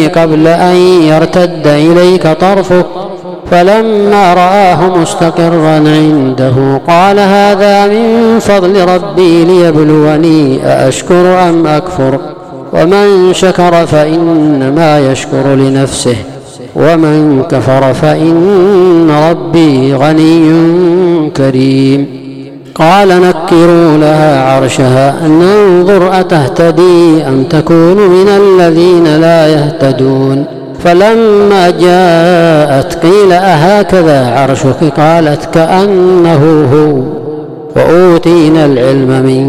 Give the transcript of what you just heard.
قبل أن يرتد إليك طرفك فلما رآه مستقرا عنده قال هذا من فضل ربي ليبلوني أأشكر أم أكفر ومن شكر فإنما يشكر لنفسه ومن كفر فإن ربي غني كريم. قال نكروا لها عرشها ننظر أتهتدي أم تكون من الذين لا يهتدون فلما جاءت قيل أهكذا عرشك قالت كأنه هو وأوتينا العلم من